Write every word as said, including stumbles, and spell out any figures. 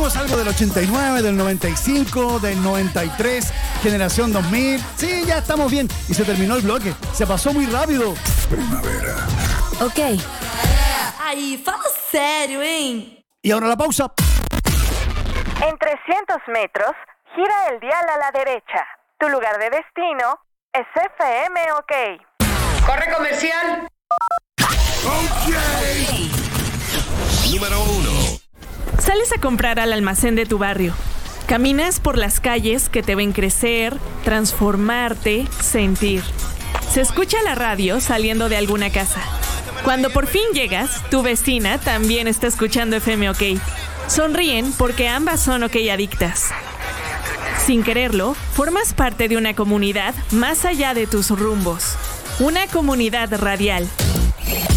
Aprendimos algo del ochenta y nueve, del noventa y cinco, del noventa y tres, generación dos mil. Sí, ya estamos bien. Y se terminó el bloque. Se pasó muy rápido. Primavera. Ok. Aí, fala sério, hein? Y ahora la pausa. En trescientos metros, gira el dial a la derecha. Tu lugar de destino es F M OK. ¡Corre comercial! Ok. Número uno. Sales a comprar al almacén de tu barrio. Caminas por las calles que te ven crecer, transformarte, sentir. Se escucha la radio saliendo de alguna casa. Cuando por fin llegas, tu vecina también está escuchando F M OK. Sonríen porque ambas son OK adictas. Sin quererlo, formas parte de una comunidad más allá de tus rumbos. Una comunidad radial.